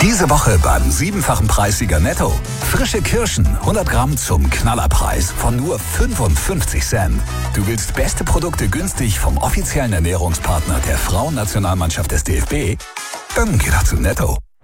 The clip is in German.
Diese Woche beim 7-fachen Preissieger Netto. Frische Kirschen, 100 Gramm zum Knallerpreis von nur 55 Cent. Du willst beste Produkte günstig vom offiziellen Ernährungspartner der Frauennationalmannschaft des DFB? Dann geh doch zu Netto.